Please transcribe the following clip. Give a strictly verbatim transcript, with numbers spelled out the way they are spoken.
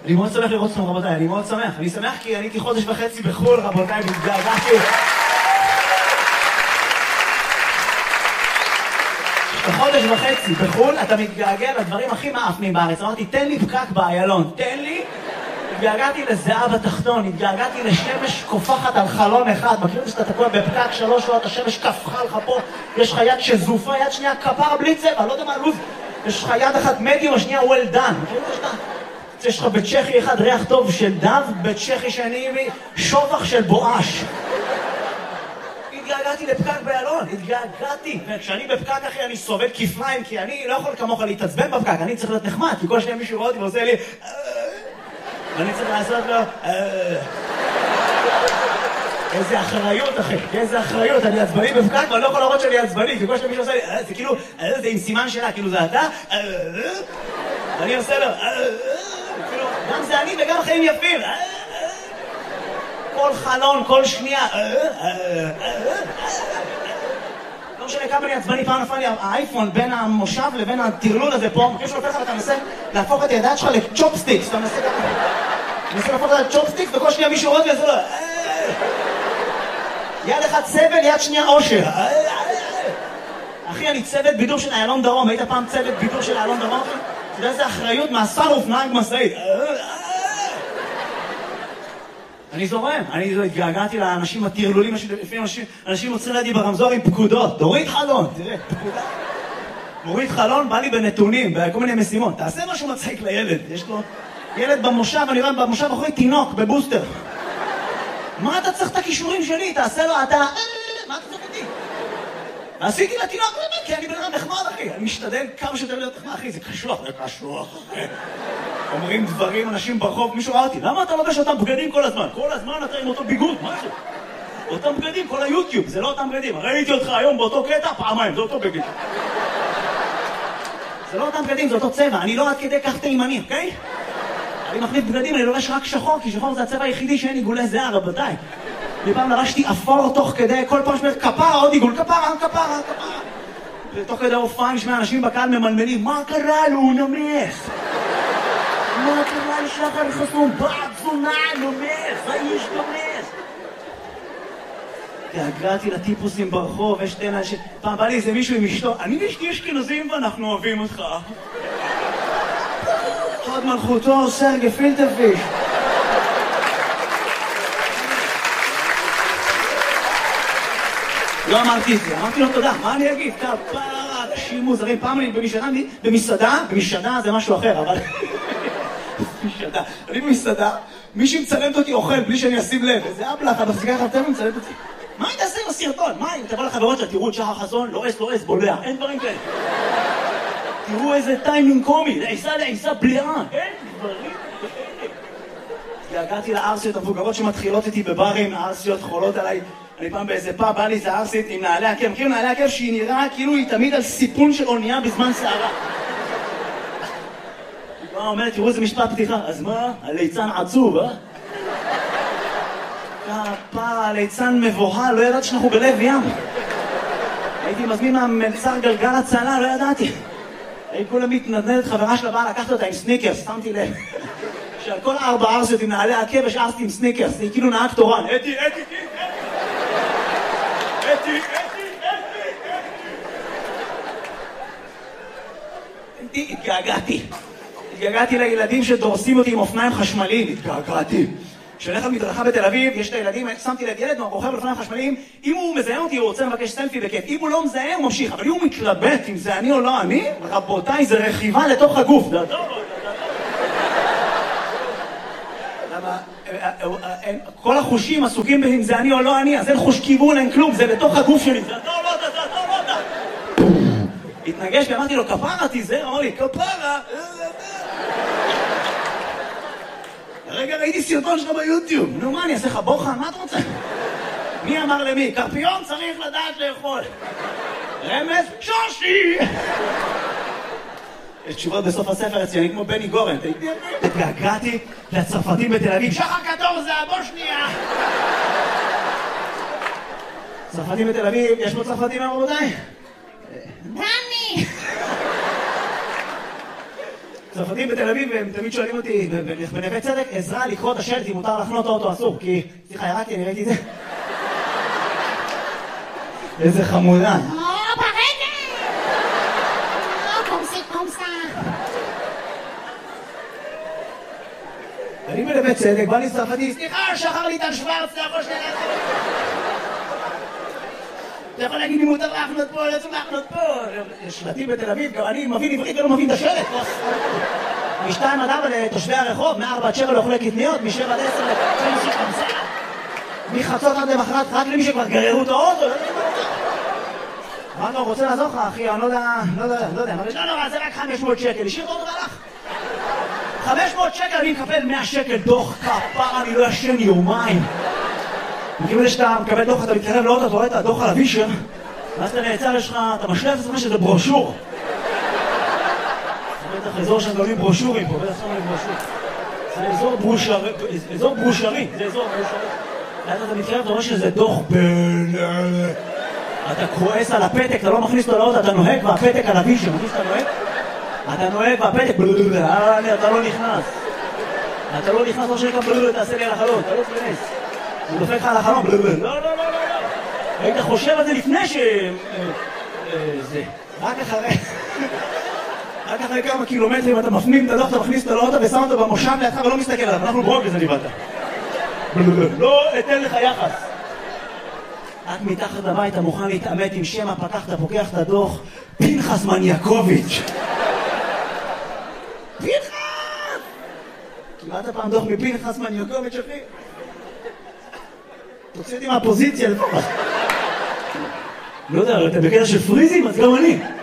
אני מאוד שמח לראות אתכם רבותיי, אני מאוד שמח. אני שמח כי אני הייתי חודש וחצי בחול רבותיי, והתגעגעתי. בחודש וחצי בחול אתה מתגעגע לדברים הכי מאפנים בארץ. אמרתי תן לי פקק באיילון, תן לי. התגעגעתי לזהב התחתון, התגעגעתי לשמש קופחת על חלון אחד. מכיר שאתה תקוע בפקק שלוש שעות, השמש קפחה לך פה, יש לך יד שזופה, יד שנייה כפר בלי צבע, לא יודע מה לוז. יש לך יד אחת מדיום, השנייה well done. מכיר שאתה... יש לך בצ'כי אחד ריח טוב של דב, בצ'כי שני שובח של בואש. התגעגעתי לפקק באיילון, התגעגעתי. וכשאני בפקק אחי אני סובל כפריים, כי אני לא יכול כמוך להתעצבן בפקק, אני צריך להיות נחמד, כי כל שניה מישהו רואה אותי ועושה לי ואני צריך לעשות לו איזה אחריות אחי, איזה אחריות, אני עצבני בפקק ואני לא יכול להראות שאני עצבני, כי כל שניה מישהו עושה לי זה כאילו, זה עם סימן שלה, כאילו זה אתה ואני עושה לו גם זה אני וגם חיים יפים. כל חלון, כל שנייה. לא משנה כמה אני עצבני, פעם נפל לי האייפון בין המושב לבין הטרלול הזה פה. מכיר שלוקח לך ואתה מנסה להפוך את הידיים שלך לצ'ופסטיקס. אתה מנסה להפוך את הצ'ופסטיקס וכל שנייה מישהו רואה וזה לא. יד אחד סבל, יד שנייה אושר. אחי, אני צוות בידור של איילון דרום. היית פעם צוות בידור של איילון דרום? אתה יודע איזה אחריות מאסר אופניים משאית. אני זורם, אני התגעגעתי לאנשים הטרלולים, לפעמים אנשים עוצרים לידי ברמזור עם פקודות. תוריד חלון, תראה, פקודה. תוריד חלון, בא לי בנתונים, בכל מיני משימות. תעשה משהו מצחיק לילד, יש לו ילד במושב, אני רואה במושב אחרי תינוק, בבוסטר. מה אתה צריך את הכישורים שלי? תעשה לו, אתה... מה אתה צריך אותי? עשיתי לתינוק, כי אני בן אדם נחמד אחי, אני משתדל כמה שיותר להיות נחמד אחי, זה קשוח, זה קשוח אחי. אומרים דברים, אנשים ברחוב, מישהו ראה אותי, למה אתה לובש אותם בגדים כל הזמן? כל הזמן אתה עם אותו ביגוד, מה זה? אותם בגדים, כל היוטיוב, זה לא אותם בגדים. ראיתי אותך היום באותו קטע, פעמיים, זה אותו בגד. זה לא אותם בגדים, זה אותו צבע, אני לא עד כדי כך תימני, אוקיי? אני מחליף בגדים, אני לובש רק שחור, כי שחור זה הצבע היחידי שאין עיגולי זהה, רבותיי. פעם לבשתי אפור תוך כדי, כל פעם שאומרת כפרה, עוד עיגול, כפרה, כפרה, כפרה. ותוך כדי הופעה נשמע אנשים בקהל ממלמלים, מה קרה לו, הוא נמס? מה קרה לשחר חסון? בעד תזונה, נמס, האיש נמס. התגעגעתי לטיפוסים ברחוב, יש שתי אנשים, פעם בא לי איזה מישהו עם אשתו, אני ואשתי אשכנזים ואנחנו אוהבים אותך. עוד מלכותו, סרגי פילטרפיש. לא אמרתי את זה, אמרתי לו תודה, מה אני אגיד? כפרה, אנשים מוזרים, פעם אני במסעדה, במסעדה, במסעדה זה משהו אחר, אבל... במסעדה, אני במסעדה, מישהי מצלמת אותי אוכל בלי שאני אשים לב, איזה אבלח, אתה מחזיקה לך טלפון, מצלמת אותי. מה היא תעשה עם הסרטון? מה אם תבוא לחברות שלה, תראו את שחר חסון, לא אס, לא אס, בולע, אין דברים כאלה. תראו איזה טיימינג קומי, לעיסה לעיסה בליעה, אין דברים כאלה. הגעתי לארסיות המבוגרות שמתחילות איתי בברים, הארסיות חולות עליי. אני פעם באיזה פאב, בא לי איזה ארסית עם נעלי עקב. מכירים נעלי עקב שהיא נראה כאילו היא תמיד על סיפון של אונייה בזמן שערה. היא אומרת, תראו איזה משפט פתיחה. אז מה? הליצן עצוב, אה? כפרה, הליצן מבוהל, לא ידעתי שאנחנו בלב ים. הייתי מזמין מהמלצר גלגל הצלה, לא ידעתי. הייתי כולה מתנדנדת, חברה שלה באה לקחת אותה עם סניקרס, שמתי לב. שעל כל ארבע ארסיות עם נעלי עקב יש ארסית עם סניקרס, היא כאילו נהג תורן. אתי, אתי, אתי, אתי, אתי, אתי. התגעגעתי. התגעגעתי לילדים שדורסים אותי עם אופניים חשמליים. התגעגעתי. כשהולך על מדרכה בתל אביב, יש את הילדים, שמתי לב ילד רוכב על אופניים חשמליים, אם הוא מזהה אותי, הוא רוצה לבקש סלפי בכיף. אם הוא לא מזהה, הוא ממשיך. אבל אם הוא מתלבט אם זה אני או לא אני, רבותיי, זה רכיבה לתוך הגוף. כל החושים עסוקים אם זה אני או לא אני, אז אין חוש כיוון, אין כלום, זה לתוך הגוף שלי. זה אתה או לא אתה, זה אתה או לא אתה. התנגש ואמרתי לו, כפרה תיזהר, אמר לי, כפרה. רגע ראיתי סרטון שלך ביוטיוב. נו מה, אני אעשה לך בוחן? מה אתה רוצה? מי אמר למי? קרפיון צריך לדעת לאכול. רמז? שושי! יש תשובות בסוף הספר אצלי, אני כמו בני גורן. התגעגעתי לצרפתים בתל אביב. שחר קטור זה הבושניה! צרפתים בתל אביב, יש פה צרפתים אמרודאי? דני! צרפתים בתל אביב, הם תמיד שואלים אותי, בנווה צדק, עזרה לקרוא את השלט, אם מותר לחנות האוטו אסור, כי... סליחה, ירדתי, אני ראיתי את זה. איזה חמודה. או, ברגע! או, קומסי, קומסה. אני בנווה צדק, בא לי צרפתי, סליחה, שחר ליטל שוורץ, אתה יכול שנייה להחנות. אתה יכול להגיד לי מותר להחנות פה, לא צריך להחנות פה. שלטים בתל אביב, גם אני מבין עברית ולא מבין את השלט. משתיים עד ארבע לתושבי הרחוב, מארבע עד שבע לאוכלי קטניות, משבע עד עשר לפנסי חמסה. מחצות עד למחרת, רק למי שכבר גררו את האוטו. אמרנו, רוצה לעזור לך, אחי, אני לא יודע, לא יודע, לא יודע. לא נורא, זה רק חמש מאות שקל, השאיר את האוטו והלך. חמש מאות שקל, אני מקבל מאה שקל דוח כפר, אני לא ישן יומיים. מכיוון זה שאתה מקבל דוח, אתה מתקרב לאוטו, אתה רואה את הדוח על הווישר, ואז אתה נעצר, יש לך, אתה משלב את עצמך שזה ברושור. בטח אזור שהם גולים ברושורים פה, בטח שם לי ברושור. זה אזור ברושרי, אזור ברושרי, זה אזור ברושרי. ואז אתה מתקרב, אתה רואה שזה דוח ב... אתה כועס על הפתק, אתה לא מכניס אותו לאוטו, אתה נוהג והפתק על הווישר, מכניס אתה נוהג? אתה נוהג והפתק, אתה לא נכנס. אתה לא נכנס, לא שנקרא, תעשה לי על החלון, אתה לא תכנס. הוא דופק לך על החלום, לא, לא, לא, לא, לא. היית חושב על זה לפני ש... זה. רק אחרי... רק אחרי כמה קילומטרים אתה מפנים את הדוח, אתה מכניס את האוטו ושם אותו במושב לידך ולא מסתכל עליו. אנחנו ברוגז אני באת. לא אתן לך יחס. רק מתחת לבית אתה מוכן להתעמת עם שמה, פתחת, פוקח את הדוח, פנחס מניאקוביץ'. פנחס! קיבלת פעם דוח מפנחס מניאקוביץ', אחי? תוציא אותי מהפוזיציה לפחות. לא יודע, אתה בקטע של פריזים, אז גם אני.